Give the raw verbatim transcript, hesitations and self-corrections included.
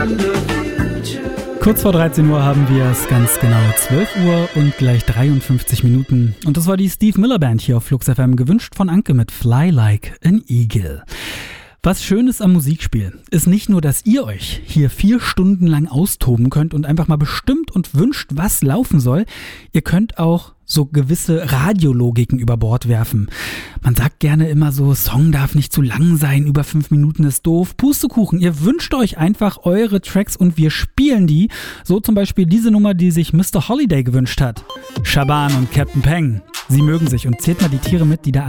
Kurz vor dreizehn Uhr haben wir es, ganz genau zwölf Uhr und gleich dreiundfünfzig Minuten. Und das war die Steve Miller Band hier auf Flux F M, gewünscht von Anke mit Fly Like an Eagle. Was schön ist am Musikspiel, ist nicht nur, dass ihr euch hier vier Stunden lang austoben könnt und einfach mal bestimmt und wünscht, was laufen soll. Ihr könnt auch so gewisse Radiologiken über Bord werfen. Man sagt gerne immer so, Song darf nicht zu lang sein, über fünf Minuten ist doof. Pustekuchen, ihr wünscht euch einfach eure Tracks und wir spielen die. So zum Beispiel diese Nummer, die sich Mister Holiday gewünscht hat. Shaban und Captain Peng. Sie mögen sich und zählt mal die Tiere mit, die da